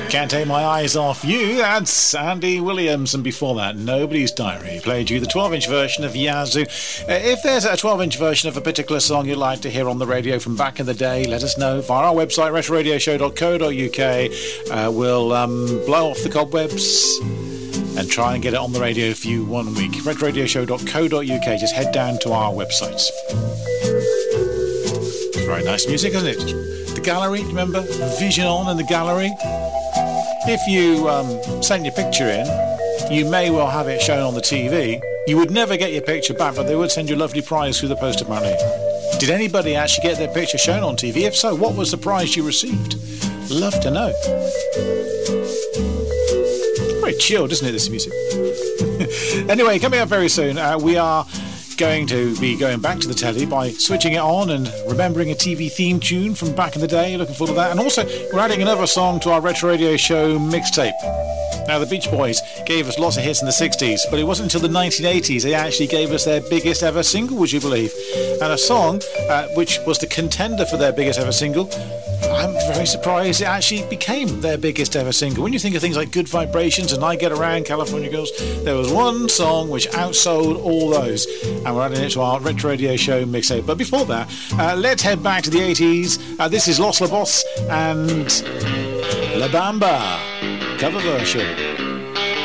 Can't Take My Eyes Off You, that's Andy Williams, and before that, Nobody's Diary played you the 12-inch version of Yazoo. If there's a 12-inch version of a particular song you'd like to hear on the radio from back in the day, let us know via our website, retroradioshow.co.uk. We'll blow off the cobwebs and try and get it on the radio for you one week. retroradioshow.co.uk, just head down to our website. Very nice music, isn't it? The gallery, remember? Vision On in the gallery. If you send your picture in, you may well have it shown on the TV. You would never get your picture back, but they would send you a lovely prize through the post apparently. Did anybody actually get their picture shown on TV? If so, what was the prize you received? Love to know. Very chilled, isn't it, this music? Anyway, coming up very soon, we are going to be going back to the telly by switching it on and remembering a TV theme tune from back in the day. Looking forward to that. And also, we're adding another song to our Retro Radio Show mixtape. Now, the Beach Boys gave us lots of hits in the 60s, but it wasn't until the 1980s they actually gave us their biggest ever single, would you believe? And a song which was the contender for their biggest ever single, I'm very surprised it actually became their biggest ever single. When you think of things like Good Vibrations and I Get Around, California Girls, there was one song which outsold all those, and we're adding it to our Retro Radio Show mixtape. But before that, let's head back to the 80s. This is Los Lobos and La Bamba cover version.